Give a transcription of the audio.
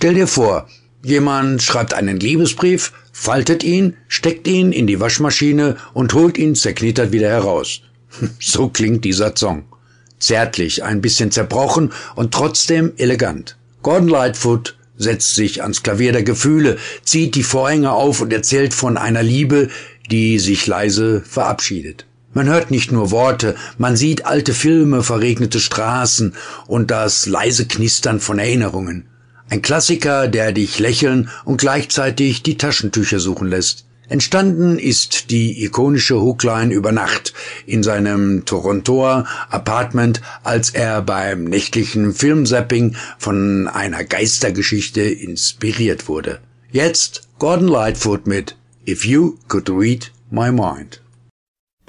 Stell dir vor, jemand schreibt einen Liebesbrief, faltet ihn, steckt ihn in die Waschmaschine und holt ihn zerknittert wieder heraus. So klingt dieser Song. Zärtlich, ein bisschen zerbrochen und trotzdem elegant. Gordon Lightfoot setzt sich ans Klavier der Gefühle, zieht die Vorhänge auf und erzählt von einer Liebe, die sich leise verabschiedet. Man hört nicht nur Worte, man sieht alte Filme, verregnete Straßen und das leise Knistern von Erinnerungen. Ein Klassiker, der dich lächeln und gleichzeitig die Taschentücher suchen lässt. Entstanden ist die ikonische Hookline über Nacht in seinem Torontoer Apartment, als er beim nächtlichen Filmzapping von einer Geistergeschichte inspiriert wurde. Jetzt Gordon Lightfoot mit If You Could Read My Mind.